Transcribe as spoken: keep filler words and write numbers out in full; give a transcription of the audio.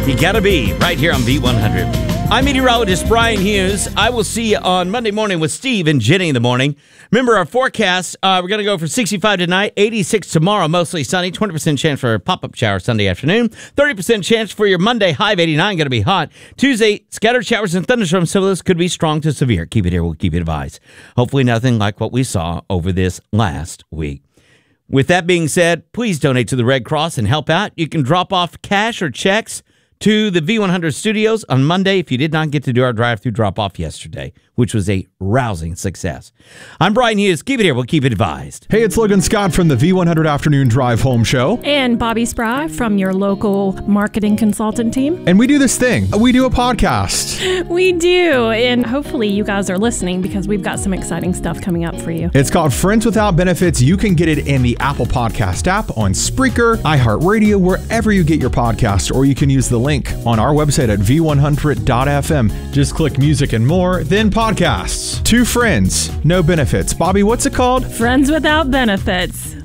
You gotta be right here on V one hundred. I'm meteorologist Brian Hughes. I will see you on Monday morning with Steve and Jenny in the morning. Remember our forecast, uh, we're going to go for sixty-five tonight, eighty-six tomorrow, mostly sunny, twenty percent chance for a pop-up shower Sunday afternoon, thirty percent chance for your Monday, high of eighty-nine, going to be hot. Tuesday, scattered showers and thunderstorms, some of those could be strong to severe. Keep it here, we'll keep you advised. Hopefully nothing like what we saw over this last week. With that being said, please donate to the Red Cross and help out. You can drop off cash or checks to the V one hundred studios on Monday if you did not get to do our drive-through drop-off yesterday, which was a rousing success. I'm Brian Hughes. Keep it here. We'll keep it advised. Hey, it's Logan Scott from the V one hundred Afternoon Drive Home Show. And Bobby Spry from your local marketing consultant team. And we do this thing. We do a podcast. We do. And hopefully you guys are listening because we've got some exciting stuff coming up for you. It's called Friends Without Benefits. You can get it in the Apple Podcast app, on Spreaker, iHeartRadio, wherever you get your podcast, or you can use the link on our website at v one hundred dot f m. Just click music and more, then podcasts. Two friends, no benefits. Bobby, what's it called? Friends Without Benefits.